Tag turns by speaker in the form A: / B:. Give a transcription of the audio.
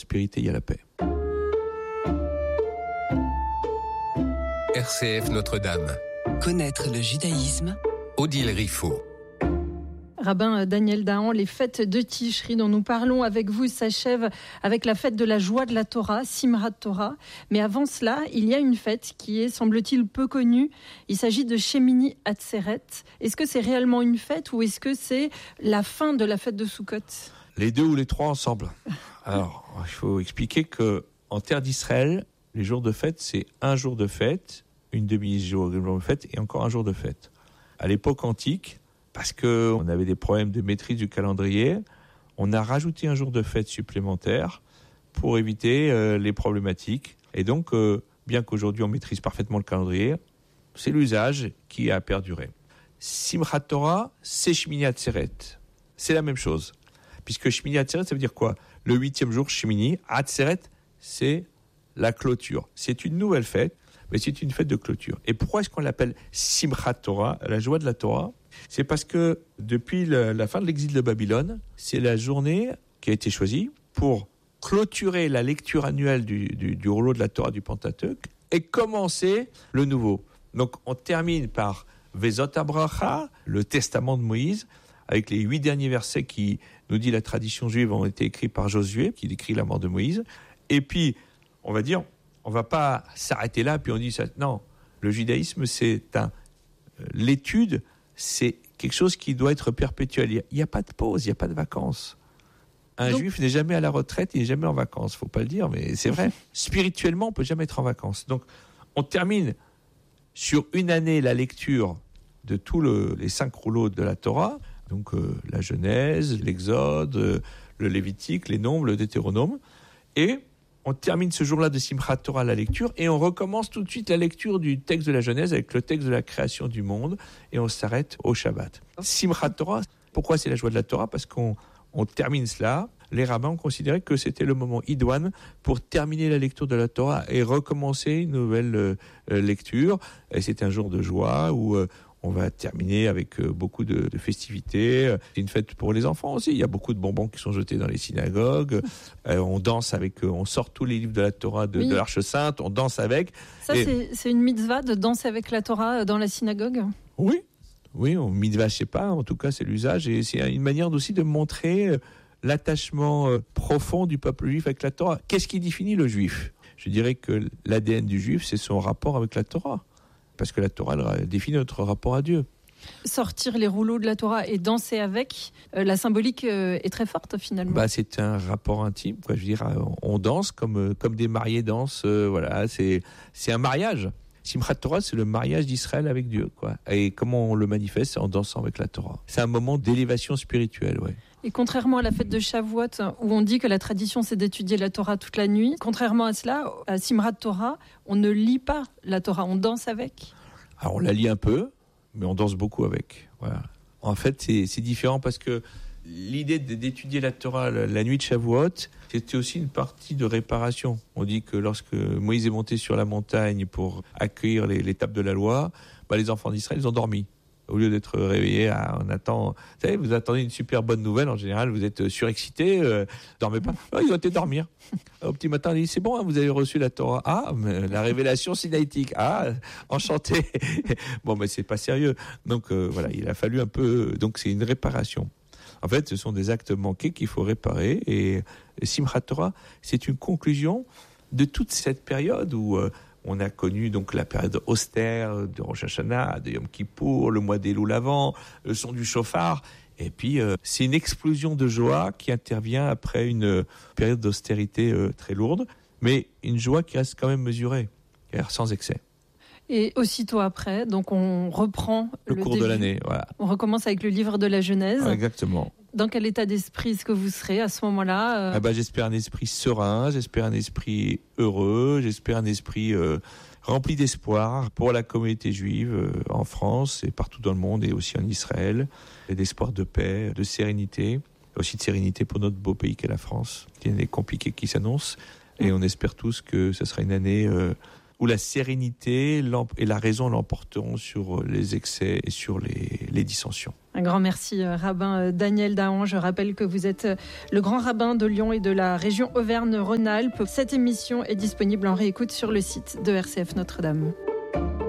A: prospérité, il y a la paix.
B: RCF Notre-Dame.
C: Connaître le judaïsme.
B: Odile Riffaut.
D: Rabbin Daniel Dahan, les fêtes de Tishri dont nous parlons avec vous s'achèvent avec la fête de la joie de la Torah, Simchat Torah. Mais avant cela, il y a une fête qui est, semble-t-il, peu connue. Il s'agit de Shemini Atzeret. Est-ce que c'est réellement une fête ou est-ce que c'est la fin de la fête de Sukkot ?
A: Les deux ou les trois ensemble. Alors, il faut expliquer qu'en terre d'Israël, les jours de fête, c'est un jour de fête, une demi-jour de fête et encore un jour de fête. À l'époque antique, parce qu'on avait des problèmes de maîtrise du calendrier, on a rajouté un jour de fête supplémentaire pour éviter les problématiques. Et donc, bien qu'aujourd'hui on maîtrise parfaitement le calendrier, c'est l'usage qui a perduré. Simchat Torah, c'est Shemini Atzeret. C'est la même chose. Puisque Shemini Atzeret, ça veut dire quoi ? Le 8e jour, Shemini. Atzeret, c'est la clôture. C'est une nouvelle fête, mais c'est une fête de clôture. Et pourquoi est-ce qu'on l'appelle Simchat Torah, la joie de la Torah ? C'est parce que depuis la fin de l'exil de Babylone, c'est la journée qui a été choisie pour clôturer la lecture annuelle du rouleau de la Torah du Pentateuque et commencer le nouveau. Donc on termine par Vezot HaBracha, le testament de Moïse, avec les 8 derniers versets qui, nous dit la tradition juive, ont été écrits par Josué, qui décrit la mort de Moïse. Et puis, on va dire, on ne va pas s'arrêter là, puis on dit ça. Non, le judaïsme, c'est l'étude, c'est quelque chose qui doit être perpétuel. Il n'y a pas de pause, il n'y a pas de vacances. Un juif n'est jamais à la retraite, il n'est jamais en vacances. Il ne faut pas le dire, mais c'est vrai. Spirituellement, on ne peut jamais être en vacances. Donc, on termine sur une année la lecture de tous les 5 rouleaux de la Torah, donc la Genèse, l'Exode, le Lévitique, les Nombres, le Deutéronome, et on termine ce jour-là de Simchat Torah la lecture, et on recommence tout de suite la lecture du texte de la Genèse avec le texte de la création du monde, et on s'arrête au Shabbat. Simchat Torah, pourquoi c'est la joie de la Torah ? Parce qu'on termine cela. Les rabbins ont considéré que c'était le moment idoine pour terminer la lecture de la Torah et recommencer une nouvelle lecture. Et c'est un jour de joie où on va terminer avec beaucoup de festivités. C'est une fête pour les enfants aussi. Il y a beaucoup de bonbons qui sont jetés dans les synagogues. On danse on sort tous les livres de la Torah de l'Arche Sainte. On danse avec.
D: Ça, c'est une mitzvah de danser avec la Torah dans la synagogue ?
A: Oui, on mitzvah, je sais pas. En tout cas, c'est l'usage. Et c'est une manière aussi de montrer l'attachement profond du peuple juif avec la Torah. Qu'est-ce qui définit le juif ? Je dirais que l'ADN du juif, c'est son rapport avec la Torah. Parce que la Torah elle définit notre rapport à Dieu.
D: Sortir les rouleaux de la Torah et danser avec, la symbolique est très forte finalement.
A: C'est un rapport intime, quoi. Je veux dire, on danse comme des mariés dansent. Voilà, c'est un mariage. Simchat Torah, c'est le mariage d'Israël avec Dieu, quoi. Et comment on le manifeste ? C'est en dansant avec la Torah. C'est un moment d'élévation spirituelle, ouais.
D: Et contrairement à la fête de Shavuot, où on dit que la tradition c'est d'étudier la Torah toute la nuit, contrairement à cela, à Simchat Torah, on ne lit pas la Torah, on danse avec. Alors
A: on la lit un peu, mais on danse beaucoup avec. Voilà. En fait, c'est différent parce que l'idée d'étudier la Torah la nuit de Shavuot, c'était aussi une partie de réparation. On dit que lorsque Moïse est monté sur la montagne pour accueillir les tables de la loi, les enfants d'Israël, ils ont dormi. Au lieu d'être réveillés, vous savez, vous attendez une super bonne nouvelle, en général, vous êtes surexcité, dormez pas. Ils ont été dormir. Au petit matin, on dit, c'est bon, vous avez reçu la Torah. Ah, mais la révélation sinaïtique. Ah, enchanté. Bon, mais c'est pas sérieux. Donc, voilà, il a fallu un peu, donc c'est une réparation. En fait, ce sont des actes manqués qu'il faut réparer, et Simchat Torah, c'est une conclusion de toute cette période où, on a connu donc la période austère de Rosh Hashanah, de Yom Kippour, le mois d'Elul avant, le son du chauffard. Et puis, c'est une explosion de joie qui intervient après une période d'austérité très lourde, mais une joie qui reste quand même mesurée, sans excès.
D: Et aussitôt après, donc on reprend
A: le cours de l'année. Voilà.
D: On recommence avec le livre de la Genèse.
A: Ah, exactement.
D: Dans quel état d'esprit est-ce que vous serez à ce moment-là
A: J'espère un esprit serein, j'espère un esprit heureux, j'espère un esprit rempli d'espoir pour la communauté juive en France et partout dans le monde et aussi en Israël, et d'espoir de paix, de sérénité, aussi de sérénité pour notre beau pays qu'est la France. Il y a une année compliquée qui s'annonce et on espère tous que ce sera une année où la sérénité et la raison l'emporteront sur les excès et sur les dissensions.
D: Un grand merci, rabbin Daniel Dahan. Je rappelle que vous êtes le grand rabbin de Lyon et de la région Auvergne-Rhône-Alpes. Cette émission est disponible en réécoute sur le site de RCF Notre-Dame.